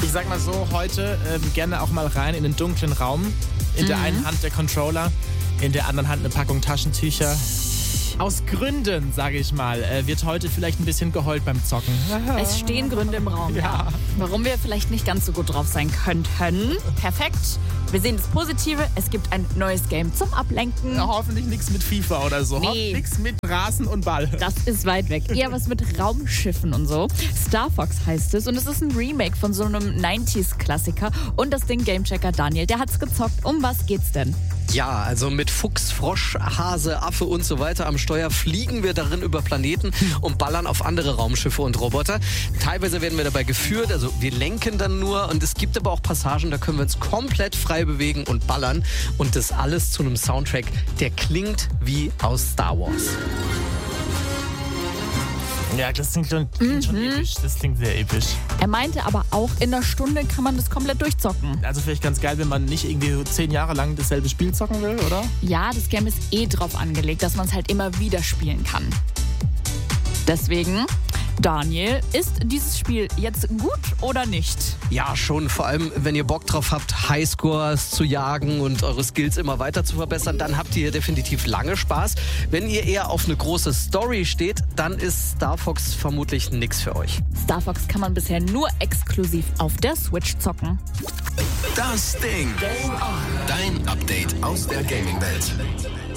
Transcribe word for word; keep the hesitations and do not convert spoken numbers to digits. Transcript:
Ich sag mal so, heute ähm, gerne auch mal rein in den dunklen Raum. In der Mhm. einen Hand der Controller, in der anderen Hand eine Packung Taschentücher. Aus Gründen, sage ich mal, äh, wird heute vielleicht ein bisschen geheult beim Zocken. Es stehen Gründe im Raum, ja. Ja. Warum wir vielleicht nicht ganz so gut drauf sein könnten. Perfekt. Wir sehen das Positive. Es gibt ein neues Game zum Ablenken. Ja, hoffentlich nichts mit FIFA oder so. Nee. Hoffentlich nichts mit Rasen und Ball. Das ist weit weg. Eher was mit Raumschiffen und so. Star Fox heißt es und es ist ein Remake von so einem neunziger-Klassiker. Und das Ding Gamechecker Daniel, der hat's gezockt. Um was geht's denn? Ja, also mit Fuchs, Frosch, Hase, Affe und so weiter am Steuer fliegen wir darin über Planeten und ballern auf andere Raumschiffe und Roboter. Teilweise werden wir dabei geführt, also wir lenken dann nur und es gibt aber auch Passagen, da können wir uns komplett frei bewegen und ballern und das alles zu einem Soundtrack, der klingt wie aus Star Wars. Ja, das klingt schon, klingt schon episch. Das klingt sehr episch. Er meinte aber auch, in einer Stunde kann man das komplett durchzocken. Also vielleicht ganz geil, wenn man nicht irgendwie so zehn Jahre lang dasselbe Spiel zocken will, oder? Ja, das Game ist eh drauf angelegt, dass man es halt immer wieder spielen kann. Deswegen, Daniel, ist dieses Spiel jetzt gut oder nicht? Ja, schon. Vor allem, wenn ihr Bock drauf habt, Highscores zu jagen und eure Skills immer weiter zu verbessern, dann habt ihr definitiv lange Spaß. Wenn ihr eher auf eine große Story steht, dann ist Star Fox vermutlich nix für euch. Star Fox kann man bisher nur exklusiv auf der Switch zocken. Das Ding. Dein Update aus der Gaming-Welt.